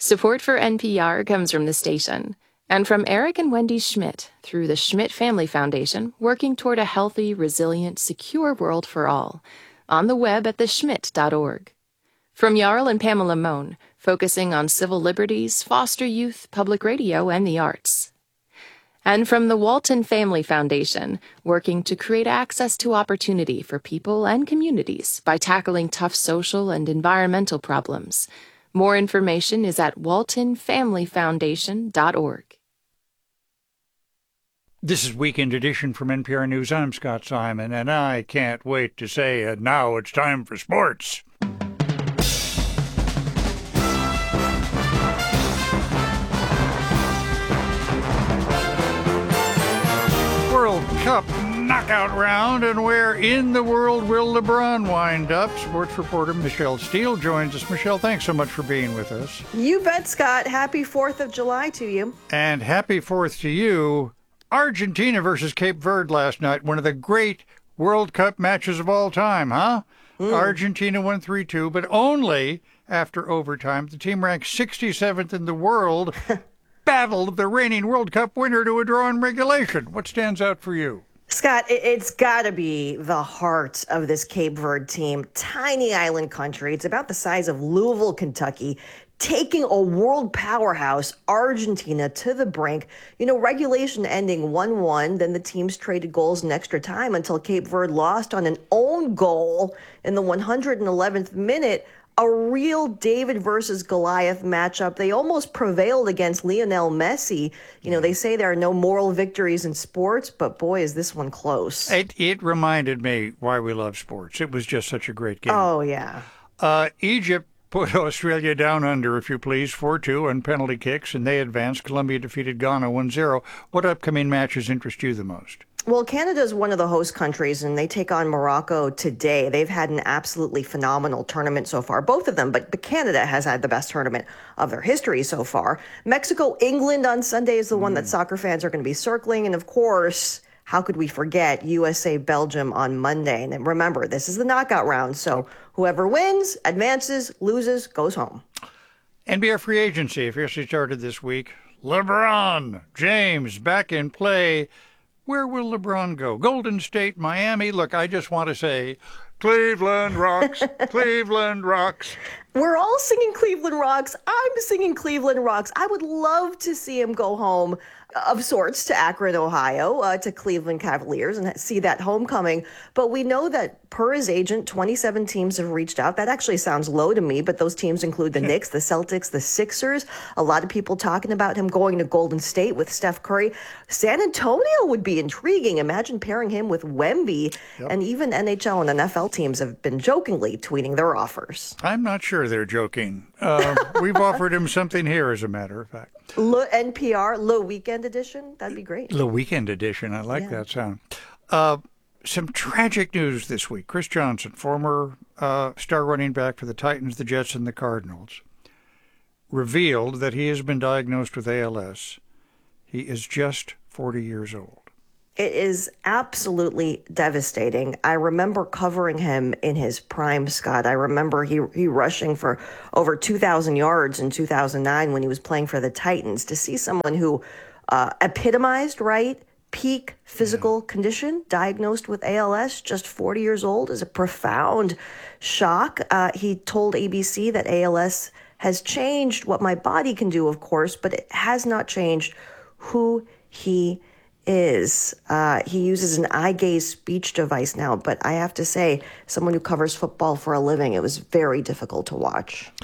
Support for NPR comes from the station and from Eric and Wendy Schmidt through the Schmidt Family Foundation, working toward a healthy, resilient, secure world for all. On the web at theschmidt.org. From Jarl and Pamela Mohn, focusing on civil liberties, foster youth, public radio, and the arts. And from the Walton Family Foundation, working to create access to opportunity for people and communities by tackling tough social and environmental problems. More information is at waltonfamilyfoundation.org. This is Weekend Edition from NPR News. I'm Scott Simon, and I can't wait to say it. Now it's time for sports. World Cup knockout round, and where in the world will LeBron wind up? Sports reporter Michelle Steele joins us. Michelle, thanks so much for being with us. You bet, Scott. Happy 4th of July to you. And happy 4th to you. Argentina versus Cape Verde last night, one of the great World Cup matches of all time, huh? Argentina won 3-2, but only after overtime. The team ranked 67th in the world battled the reigning World Cup winner to a draw in regulation. What stands out for you? Scott, it's got to be the heart of this Cape Verde team. Tiny island country. It's about the size of Louisville, Kentucky, taking a world powerhouse, Argentina, to the brink. You know, regulation ending 1-1, then the teams traded goals in extra time until Cape Verde lost on an own goal in the 111th minute. A real David versus Goliath matchup. They almost prevailed against Lionel Messi. You know, they say there are no moral victories in sports, but boy, is this one close. It reminded me why we love sports. It was just such a great game. Oh, yeah. Egypt put Australia down under, if you please, 4-2 on penalty kicks, and they advanced. Colombia defeated Ghana 1-0. What upcoming matches interest you the most? Well, Canada is one of the host countries, and they take on Morocco today. They've had an absolutely phenomenal tournament so far, both of them, but Canada has had the best tournament of their history so far. Mexico, England on Sunday is the one that soccer fans are going to be circling, and of course, how could we forget USA, Belgium on Monday? And remember, this is the knockout round, so whoever wins, advances, loses, goes home. NBA free agency officially started this week. LeBron James back in play. Where will LeBron go? Golden State, Miami? Look, I just want to say, Cleveland rocks, Cleveland rocks. We're all singing Cleveland rocks. I'm singing Cleveland rocks. I would love to see him go home of sorts to Akron, Ohio, to Cleveland Cavaliers and see that homecoming. But we know that per his agent, 27 teams have reached out. That actually sounds low to me, but those teams include the Knicks, the Celtics, the Sixers. A lot of people talking about him going to Golden State with Steph Curry. San Antonio would be intriguing. Imagine pairing him with Wemby. Yep. And even NHL and NFL teams have been jokingly tweeting their offers. I'm not sure they're joking. We've offered him something here, as a matter of fact. Le Weekend Edition, that'd be great. Le Weekend Edition, I like that sound. Some tragic news this week. Chris Johnson, former star running back for the Titans, the Jets, and the Cardinals, revealed that he has been diagnosed with ALS. He is just 40 years old. It is absolutely devastating. I remember covering him in his prime, Scott. I remember he rushing for over 2,000 yards in 2009 when he was playing for the Titans. To see someone who epitomized, right, peak physical condition, diagnosed with ALS, just 40 years old, is a profound shock. He told ABC that ALS has changed what my body can do, of course, but it has not changed who he is. He uses an eye gaze speech device now, but I have to say, someone who covers football for a living, it was very difficult to watch.